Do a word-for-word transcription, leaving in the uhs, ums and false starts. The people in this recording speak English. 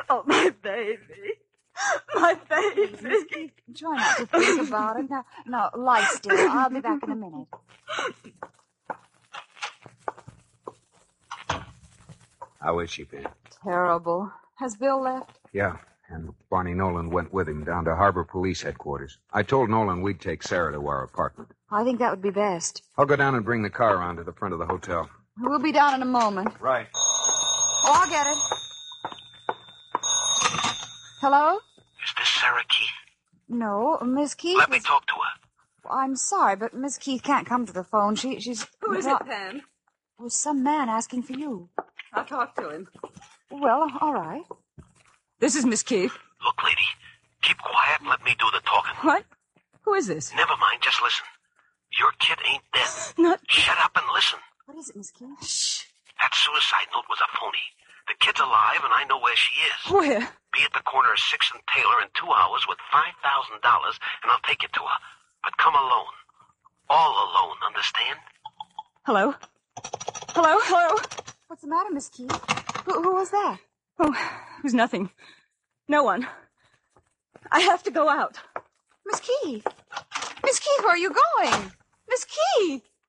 Oh, my baby. My baby. Miss Keith, try not to think about it. Now, no, lie still. I'll be back in a minute. How is she, Ben? Terrible. Has Bill left? Yeah, and Barney Nolan went with him down to Harbor Police Headquarters. I told Nolan we'd take Sarah to our apartment. I think that would be best. I'll go down and bring the car around to the front of the hotel. We'll be down in a moment. Right. Oh, I'll get it. Hello? Is this Sarah Keith? No, Miss Keith. Let me is... talk to her. I'm sorry, but Miss Keith can't come to the phone. She, she's... Who is it, Pam? It was some man asking for you. I'll talk to him. Well, all right. This is Miss Keith. Look, lady, keep quiet and let me do the talking. What? Who is this? Never mind, just listen. Your kid ain't dead. Not... Shut up and listen. What is it, Miss Keith? Shh. That suicide note was a phony. The kid's alive, and I know where she is. Where? Be at the corner of sixth and Taylor in two hours with five thousand dollars, and I'll take you to her. But come alone. All alone, understand? Hello? Hello? Hello? What's the matter, Miss Keith? Who, who was that? Oh, it was nothing. No one. I have to go out. Miss Keith. Miss Keith, where are you going? Miss Keith.